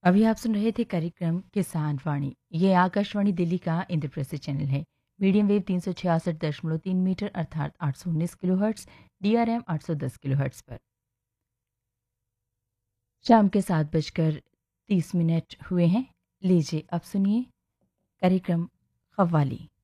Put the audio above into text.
अभी आप सुन रहे थे कार्यक्रम किसान वाणी। ये आकाशवाणी दिल्ली का इंद्रप्रस्थ चैनल है। मीडियम वेव 366.3 मीटर अर्थात 819 किलोहर्ट्ज, डीआरएम 810 किलोहर्ट्ज पर। शाम के 7:30 हुए हैं। लीजिए अब सुनिए कार्यक्रम कव्वाली।